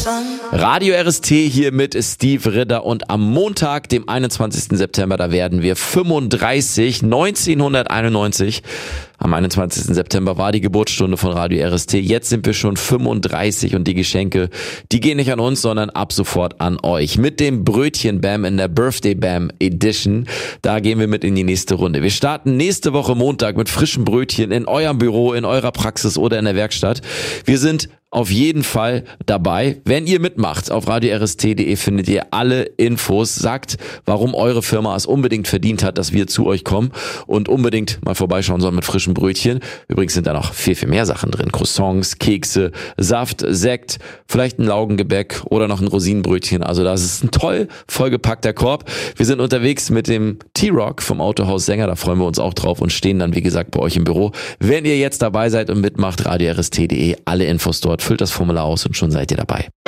Radio RST hier mit Steve Ritter und am Montag, dem 21. September, da werden wir 35, 1991. Am 21. September war die Geburtsstunde von Radio RST. Jetzt sind wir schon 35 und die Geschenke, die gehen nicht an uns, sondern ab sofort an euch. Mit dem Brötchen Bam in der Birthday Bam Edition, da gehen wir mit in die nächste Runde. Wir starten nächste Woche Montag mit frischen Brötchen in eurem Büro, in eurer Praxis oder in der Werkstatt. Wir sind auf jeden Fall dabei. Wenn ihr mitmacht, auf radiorst.de findet ihr alle Infos. Sagt, warum eure Firma es unbedingt verdient hat, dass wir zu euch kommen und unbedingt mal vorbeischauen sollen mit frischen Brötchen. Übrigens sind da noch viel, viel mehr Sachen drin. Croissants, Kekse, Saft, Sekt, vielleicht ein Laugengebäck oder noch ein Rosinenbrötchen. Also das ist ein toll vollgepackter Korb. Wir sind unterwegs mit dem T-Rock vom Autohaus Sänger. Da freuen wir uns auch drauf und stehen dann, wie gesagt, bei euch im Büro. Wenn ihr jetzt dabei seid und mitmacht, radiorst.de, alle Infos dort. Füllt das Formular aus und schon seid ihr dabei.